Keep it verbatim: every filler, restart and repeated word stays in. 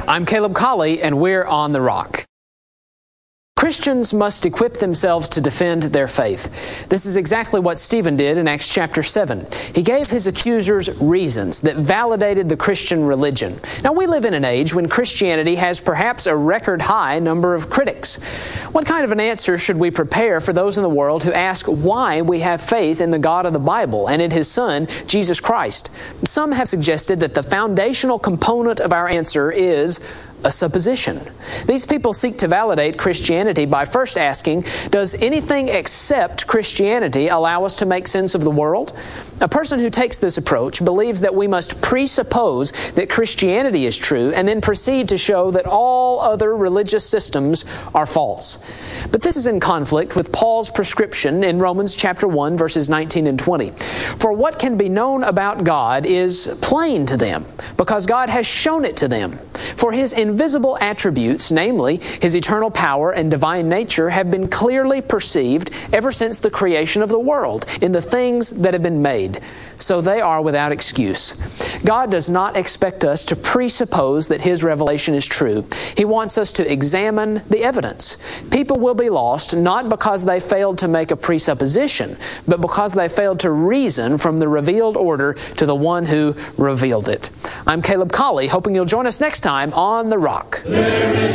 I'm Caleb Colley, and we're on The Rock. Christians must equip themselves to defend their faith. This is exactly what Stephen did in Acts chapter seven. He gave his accusers reasons that validated the Christian religion. Now, we live in an age when Christianity has perhaps a record high number of critics. What kind of an answer should we prepare for those in the world who ask why we have faith in the God of the Bible and in His Son, Jesus Christ? Some have suggested that the foundational component of our answer is a supposition. These people seek to validate Christianity by first asking, does anything except Christianity allow us to make sense of the world? A person who takes this approach believes that we must presuppose that Christianity is true and then proceed to show that all other religious systems are false. But this is in conflict with Paul's prescription in Romans chapter one, verses nineteen and twenty. For what can be known about God is plain to them, because God has shown it to them. For His invisible attributes, namely His eternal power and divine nature, have been clearly perceived ever since the creation of the world in the things that have been made. So they are without excuse. God does not expect us to presuppose that His revelation is true. He wants us to examine the evidence. People will be lost not because they failed to make a presupposition, but because they failed to reason from the revealed order to the one who revealed it. I'm Caleb Colley, hoping you'll join us next time on The Rock. There is